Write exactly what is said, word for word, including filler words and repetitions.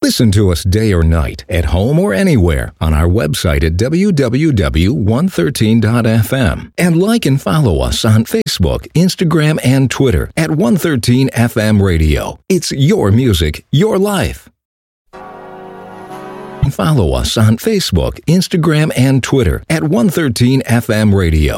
Listen to us day or night, at home or anywhere, on our website at w w w dot one thirteen dot f m. And like and follow us on Facebook, Instagram, and Twitter at one thirteen F M Radio. It's your music, your life. Follow us on Facebook, Instagram, and Twitter at one thirteen F M Radio.